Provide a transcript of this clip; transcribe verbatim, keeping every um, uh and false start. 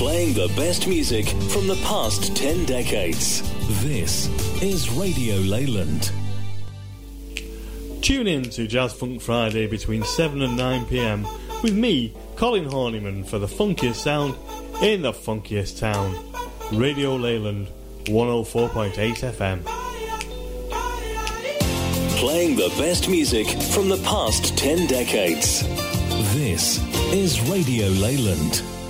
Playing the best music from the past ten decades. This is Radio Leyland. Tune in to Jazz Funk Friday between seven and nine p m with me, Colin Horniman, for the funkiest sound in the funkiest town. Radio Leyland, one oh four point eight F M. Playing the best music from the past ten decades. This is Radio Leyland.